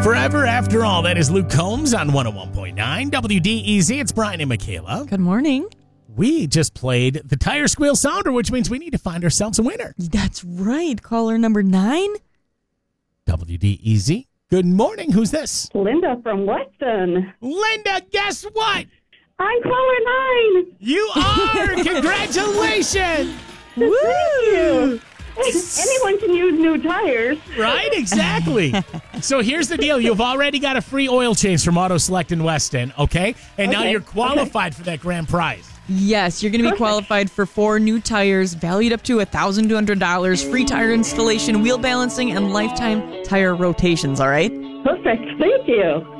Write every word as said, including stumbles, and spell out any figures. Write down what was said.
Forever After All. That is Luke Combs on one oh one point nine W D E Z. It's Brian and Michaela. Good morning. We just played the Tire Squeal Sounder, which means we need to find ourselves a winner. That's right. Caller number nine. W D E Z. Good morning. Who's this? Linda from Weston. Linda, guess what? I'm caller nine. You are! Congratulations! Woo! Thank you. Anyone can use new tires. Right? Exactly. So here's the deal. You've already got a free oil change from Auto Select in Weston, okay? And now Okay, you're qualified for that grand prize. Yes, you're going to be Perfect. qualified for four new tires valued up to one thousand two hundred dollars, free tire installation, wheel balancing, and lifetime tire rotations, all right? Perfect. Thank you.